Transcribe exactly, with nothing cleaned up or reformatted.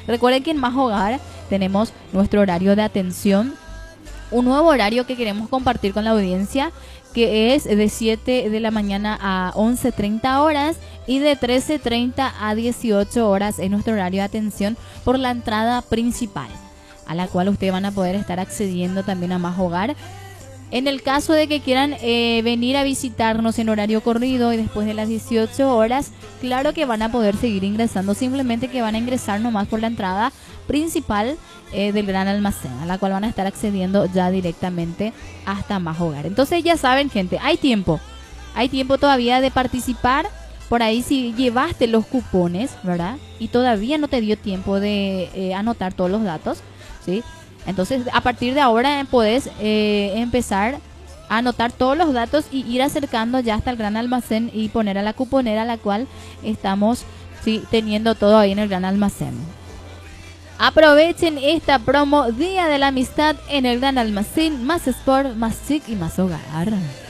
Recuerden que en Más Hogar tenemos nuestro horario de atención, un nuevo horario que queremos compartir con la audiencia, que es de siete de la mañana a once treinta horas y de trece treinta a dieciocho horas en nuestro horario de atención por la entrada principal, a la cual ustedes van a poder estar accediendo también a Más Hogar. En el caso de que quieran eh, venir a visitarnos en horario corrido y después de las dieciocho horas, claro que van a poder seguir ingresando, simplemente que van a ingresar nomás por la entrada principal eh, del Gran Almacén, a la cual van a estar accediendo ya directamente hasta Más Hogar. Entonces ya saben, gente, hay tiempo, hay tiempo todavía de participar. Por ahí si llevaste los cupones, ¿verdad? Y todavía no te dio tiempo de eh, anotar todos los datos, ¿sí? Entonces, a partir de ahora podés eh, empezar a anotar todos los datos y ir acercando ya hasta el Gran Almacén y poner a la cuponera, a la cual estamos, sí, teniendo todo ahí en el Gran Almacén. Aprovechen esta promo Día de la Amistad en el Gran Almacén, Más Sport, Más Chic y Más Hogar.